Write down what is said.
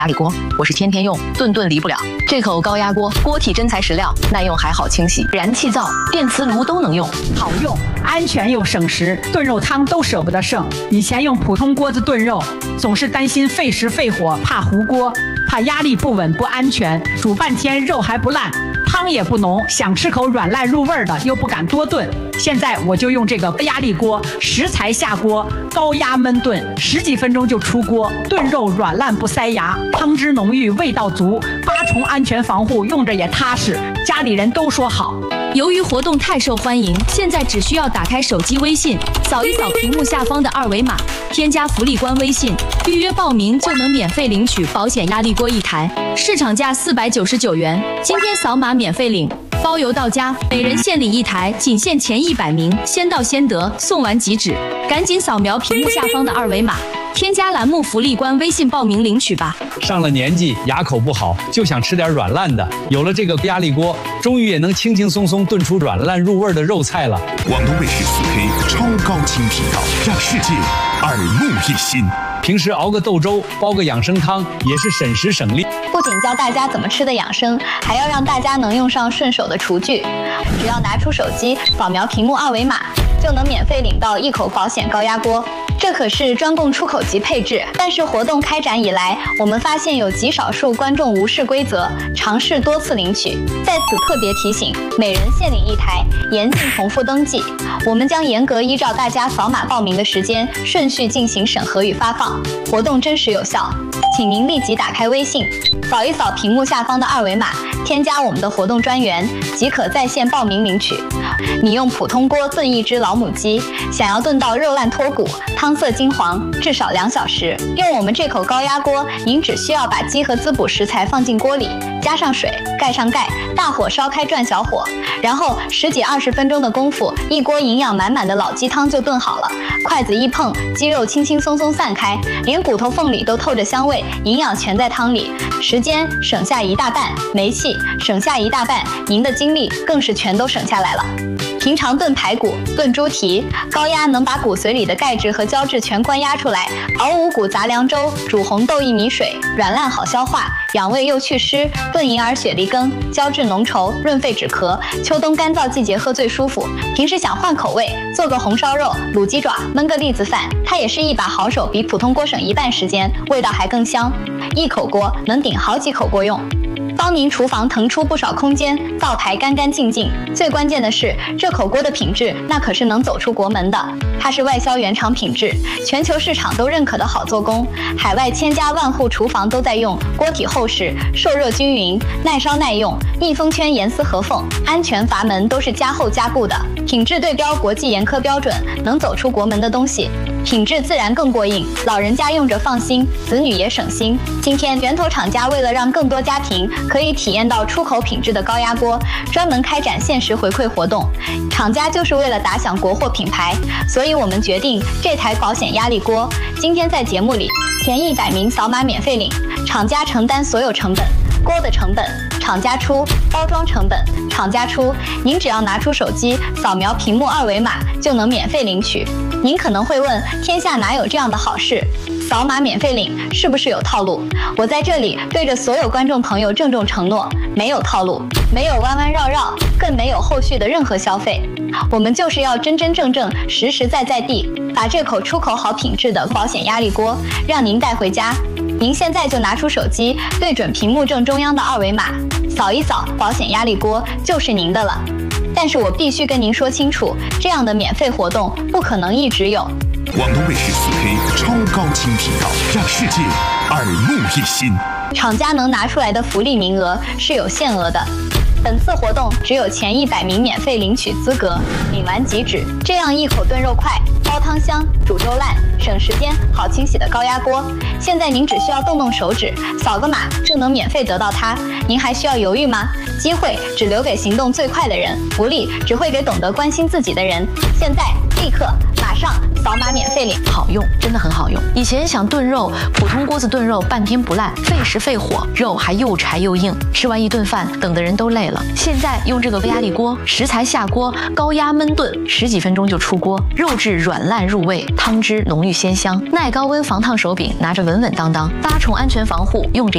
压力锅，我是天天用，顿顿离不了。这口高压锅，锅体真材实料，耐用还好清洗，燃气灶、电磁炉都能用， 好用，安全又省时，炖肉汤都舍不得剩。以前用普通锅子炖肉，总是担心费时费火，怕糊锅，怕压力不稳不安全，煮半天肉还不烂，汤也不浓，想吃口软烂入味的，又不敢多炖。现在我就用这个压力锅，食材下锅，高压焖炖，10几分钟就出锅，炖肉软烂不塞牙，汤汁浓郁，味道足，8重安全防护，用着也踏实，家里人都说好。 由于活动太受欢迎，现在只需要打开手机微信，扫一扫屏幕下方的2维码，添加福利官微信，预约报名就能免费领取保险压力锅1台，市场价499元，今天扫码免费领。包邮到家，每人限领1台，仅限前100名，先到先得，送完即止。赶紧扫描屏幕下方的2维码，添加栏目福利官微信报名领取吧。 上了年纪，牙口不好，就想吃点软烂的。有了这个压力锅，终于也能轻轻松松炖出软烂入味的肉菜了。 广东卫视4K 超高清频道，让世界耳目一新。 平时熬个豆粥，煲个养生汤，也是省时省力。 不仅教大家怎么吃的养生，还要让大家能用上顺手的厨具。只要拿出手机，扫描屏幕2维码，就能免费领到1口保险高压锅。这可是专供出口级配置，但是活动开展以来，我们发现有极少数观众无视规则，尝试多次领取。在此特别提醒，每人限领1台，严禁重复登记。我们将严格依照大家扫码报名的时间顺序进行审核与发放，活动真实有效。请您立即打开微信，扫一扫屏幕下方的2维码，添加我们的活动专员，即可在线报名领取。你用普通锅炖1只老母鸡，想要炖到肉烂脱骨，汤色金黄，至少2小时。用我们这口高压锅，您只需要把鸡和滋补食材放进锅里，加上水，盖上盖，大火烧开转小火，然后10几20分钟的功夫，一锅营养满满的老鸡汤就炖好了。筷子一碰，鸡肉轻轻松松散开，连骨头缝里都透着香味，营养全在汤里。时间省下1大半，煤气省下1大半，您的精力更是全都省下来了。平常炖排骨、炖猪蹄，高压能把骨髓里的钙质和胶质全关压出来；熬五谷杂粮粥、煮红豆薏米水，软烂好消化，养胃又祛湿；炖银耳雪梨羹，胶质浓稠，润肺止咳，秋冬干燥季节喝最舒服。平时想换口味，做个红烧肉、卤鸡爪，焖个栗子饭，它也是一把好手，比普通锅省1半时间，味道还更香。一口锅能顶好几口锅用。帮您厨房腾出不少空间，灶台干干净净。最关键的是，这口锅的品质那可是能走出国门的。它是外销原厂品质，全球市场都认可的好做工，海外千家万户厨房都在用。锅体厚实，受热均匀，耐烧耐用，密封圈严丝合缝，安全阀门都是加厚加固的，品质对标国际严苛标准，能走出国门的东西，品质自然更过硬，老人家用着放心，子女也省心。今天源头厂家为了让更多家庭可以体验到出口品质的高压锅，专门开展限时回馈活动。厂家就是为了打响国货品牌，所以我们决定这台保险压力锅今天在节目里前100名扫码免费领，厂家承担所有成本，锅的成本厂家出，包装成本厂家出，您只要拿出手机扫描屏幕2维码就能免费领取。您可能会问，天下哪有这样的好事？扫码免费领是不是有套路？我在这里对着所有观众朋友郑重承诺，没有套路，没有弯弯绕绕，更没有后续的任何消费。我们就是要真真正正、实实在在地把这口出口好品质的保险压力锅让您带回家。您现在就拿出手机，对准屏幕正中央的2维码，扫一扫，保险压力锅就是您的了。但是我必须跟您说清楚，这样的免费活动不可能一直有。 广东卫视4K 超高清频道，让世界耳目一新。 厂家能拿出来的福利名额是有限额的，本次活动只有前100名免费领取资格，领完即止。这样一口炖肉快，煲汤香，煮粥烂，省时间，好清洗的高压锅，现在您只需要动动手指，扫个码就能免费得到它。您还需要犹豫吗？机会只留给行动最快的人，福利只会给懂得关心自己的人。现在立刻马上扫码免费领， 好用，真的很好用。以前想炖肉，普通锅子炖肉半天不烂，费时费火，肉还又柴又硬，吃完一顿饭等的人都累了。现在用这个压力锅，食材下锅，高压焖炖，10几分钟就出锅，肉质软烂入味，汤汁浓郁鲜香，耐高温防烫手柄，拿着稳稳当当，8重安全防护，用着